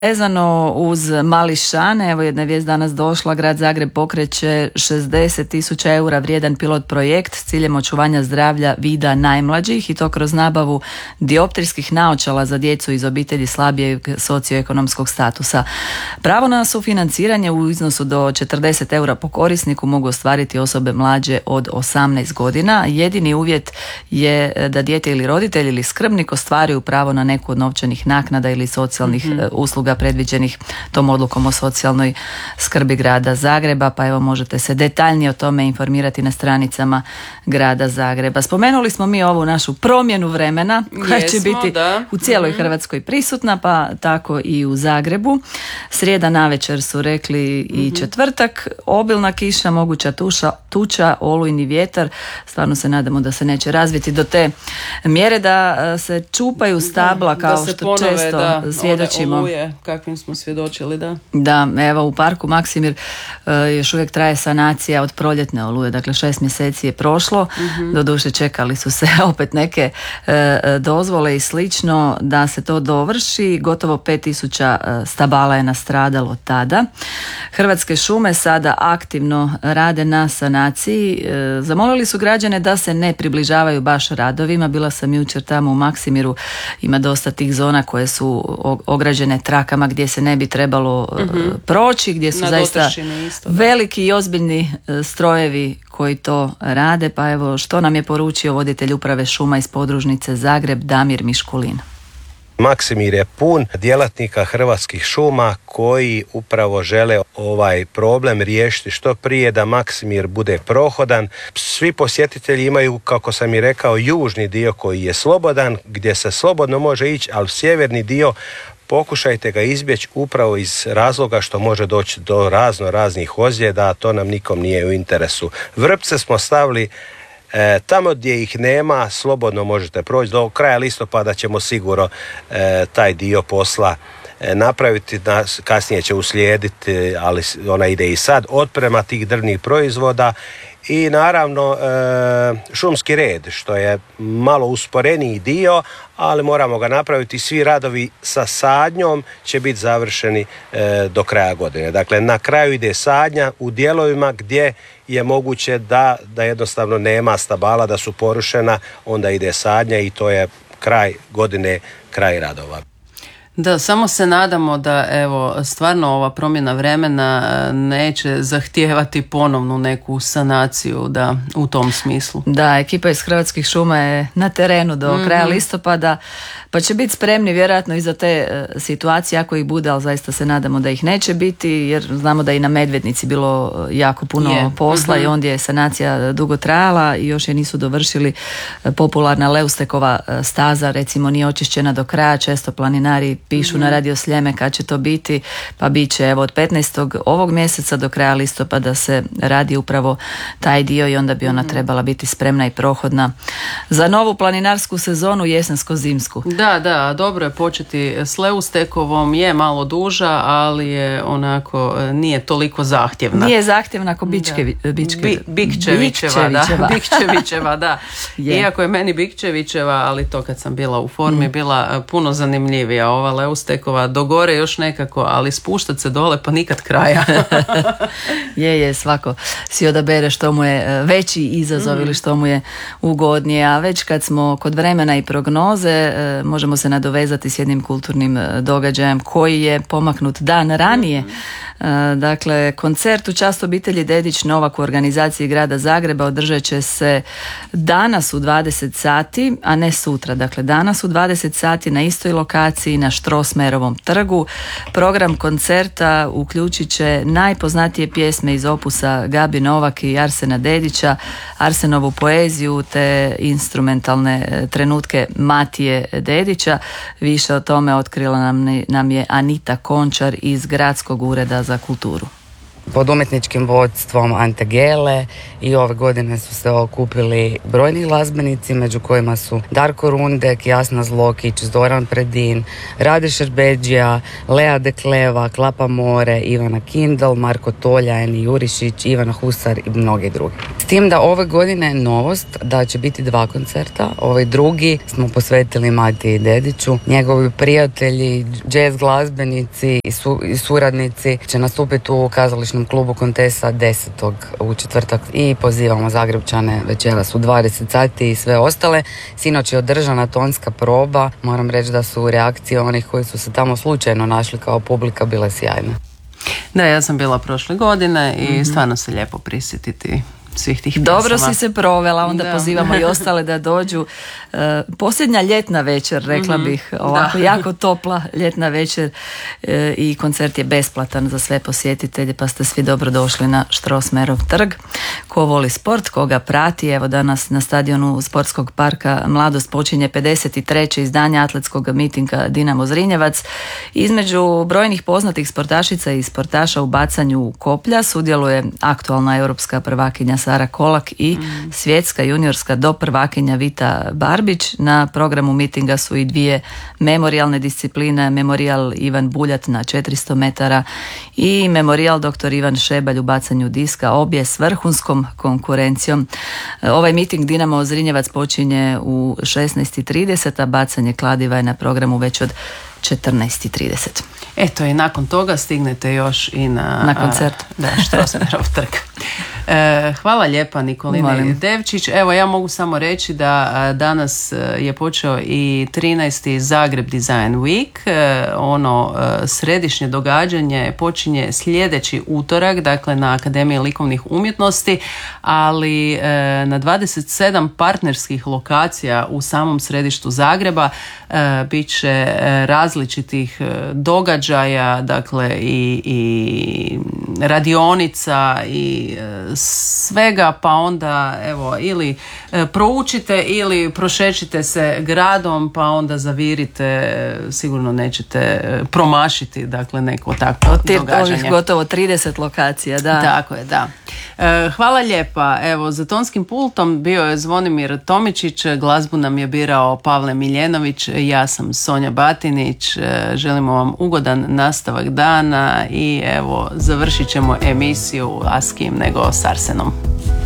Vezano uz mališane, evo jedna vijest danas došla, Grad Zagreb pokreće 60.000 eura vrijedan pilot projekt s ciljem očuvanja zdravlja vida najmlađih i to kroz nabavu dioptrijskih naočala za djecu iz obitelji slabijeg socioekonomskog statusa. Pravo na sufinanciranje u iznosu do 40 eura po korisniku mogu ostvariti osobe mlađe od 18 godina. Jedini uvjet je da dijete ili roditelj ili skrbnik ostvaruju pravo na neku od novčanih naknada ili socijalnih usluga predviđenih tom odlukom o socijalnoj skrbi Grada Zagreba, pa evo možete se detaljnije o tome informirati na stranicama Grada Zagreba. Spomenuli smo mi ovu našu promjenu vremena koja će biti u cijeloj Hrvatskoj prisutna, pa tako i u Zagrebu. Srijeda navečer su rekli i četvrtak, obilna kiša, moguća tuča, olujni vjetar. Stvarno se nadamo da se neće razviti do te mjere da se čupaju stabla kao što ponove, često svjedočimo. Oluje, kakvim smo svjedočili, da. Da, evo u parku Maksimir još uvijek traje sanacija od proljetne oluje, dakle 6 mjeseci je prošlo, doduše čekali su se opet neke dozvole i slično da se to dovrši, gotovo 5.000 stabala je nastradalo tada. Hrvatske šume sada aktivno rade na sanaciji, zamolili su građane da se ne približavaju baš radovima, bila sam jučer tamo u Maksimiru, ima dosta tih zona koje su ograđene trakama gdje se ne bi trebalo proći, gdje su zaista veliki i ozbiljni strojevi koji to rade, pa evo što nam je poručio voditelj uprave šuma iz podružnice Zagreb Damir Miškulin. Maksimir je pun djelatnika Hrvatskih šuma koji upravo žele ovaj problem riješiti što prije, da Maksimir bude prohodan. Svi posjetitelji imaju, kako sam i rekao, južni dio koji je slobodan, gdje se slobodno može ići, ali sjeverni dio pokušajte ga izbjeći upravo iz razloga što može doći do raznih ozljeda, a to nam nikom nije u interesu. Vrpce smo stavili tamo gdje ih nema, slobodno možete proći. Do kraja listopada ćemo sigurno taj dio posla napraviti, kasnije će uslijediti, ali ona ide i sad, otprema tih drvnih proizvoda i naravno šumski red, što je malo usporeniji dio, ali moramo ga napraviti. Svi radovi sa sadnjom će biti završeni do kraja godine. Dakle, na kraju ide sadnja u dijelovima gdje je moguće da jednostavno nema stabala, da su porušena, onda ide sadnja i to je kraj godine, kraj radova. Da, samo se nadamo da evo stvarno ova promjena vremena neće zahtijevati ponovnu neku sanaciju, da u tom smislu. Da, ekipa iz Hrvatskih šuma je na terenu do kraja listopada, pa će biti spremni vjerojatno i za te situacije ako ih bude, ali zaista se nadamo da ih neće biti, jer znamo da i na Medvednici bilo jako puno posla i ondje je sanacija dugo trajala i još je nisu dovršili. Popularna Leustekova staza recimo nije očišćena do kraja, često planinari pišu na Radio Sljeme kad će to biti, pa bit će evo od 15. ovog mjeseca do kraja listopada se radi upravo taj dio i onda bi ona trebala biti spremna i prohodna za novu planinarsku sezonu jesensko-zimsku. Da, dobro je početi s Leustekovom, je malo duža, ali je onako, nije toliko zahtjevna. Nije zahtjevna ako Bikčevićeva, da. Iako je meni Bikčevićeva, ali to kad sam bila u formi, bila puno zanimljivija. Ova Leustekova dogore još nekako, ali spuštat se dole pa nikad kraja. je, svako si odabere što mu je veći izazov ili što mu je ugodnije, a već kad smo kod vremena i prognoze, možemo se nadovezati s jednim kulturnim događajem koji je pomaknut dan ranije. Dakle, koncert u čast obitelji Dedić Novak u organizaciji Grada Zagreba održat će se danas u 20 sati, a ne sutra. Dakle, danas u 20 sati na istoj lokaciji na Strossmayerovom trgu. Program koncerta uključit će najpoznatije pjesme iz opusa Gabi Novak i Arsena Dedića, Arsenovu poeziju te instrumentalne trenutke Matije Dedića. Više o tome otkrila nam je Anita Končar iz Gradskog ureda za kulturu. Pod umjetničkim vodstvom Ante Gele i ove godine su se okupili brojni glazbenici, među kojima su Darko Rundek, Jasna Zlokić, Zoran Predin, Rade Šerbeđija, Lea Dekleva, Klapa More, Ivana Kindl, Marko Tolja, Eni Jurišić, Ivana Husar i mnogi drugi. tim da ove godine je novost da će biti 2 koncerta. Ovaj drugi smo posvetili Mati Dediću. Njegovi prijatelji, jazz glazbenici i suradnici će nastupiti u kazališnom klubu Kontesa 10. u četvrtak i pozivamo Zagrebčane večeras u 20 sati i sve ostale. Sinoć je održana tonska proba. Moram reći da su reakcije onih koji su se tamo slučajno našli kao publika bile sjajne. Da, ja sam bila prošle godine i stvarno se lijepo prisjetiti svih tih pjesama. Dobro si se provela, onda pozivamo i ostale da dođu. Posljednja ljetna večer, rekla bih, ovako jako topla ljetna večer i koncert je besplatan za sve posjetitelje, pa ste svi dobro došli na Strossmayerov trg. Ko voli sport, koga prati, evo danas na stadionu Sportskog parka Mladost počinje 53. izdanje atletskog mitinga Dinamo Zrinjevac. Između brojnih poznatih sportašica i sportaša u bacanju koplja sudjeluje aktualna europska prvakinja Sara Kolak i svjetska juniorska doprvakinja Vita Barbić. Na programu mitinga su i 2 memorijalne discipline, Memorijal Ivan Buljat na 400 metara i Memorijal dr. Ivan Šebalj u bacanju diska, obje s vrhunskom konkurencijom. Ovaj miting Dinamo Zrinjevac počinje u 16:30, a bacanje kladiva je na programu već od 14:30. Eto i nakon toga stignete još i na koncert. Strossmayerov trg. Hvala lijepa Nikolini Devčić. Evo ja mogu samo reći da danas je počeo i 13. Zagreb Design Week. Ono središnje događanje počinje sljedeći utorak, dakle na Akademiji likovnih umjetnosti, ali na 27 partnerskih lokacija u samom središtu Zagreba bit će različitih događaja, dakle i radionica i svega, pa onda evo ili proučite ili prošećite se gradom, pa onda zavirite, sigurno nećete promašiti, dakle neko takvo događanje. Ovih gotovo 30 lokacija, da. Tako je, da. Hvala lijepa. Evo, za tonskim pultom bio je Zvonimir Tomičić, glazbu nam je birao Pavle Miljenović, ja sam Sonja Batinić. Želimo vam ugodan nastavak dana i evo, završit ćemo emisiju, a s kim nego s Arsenom.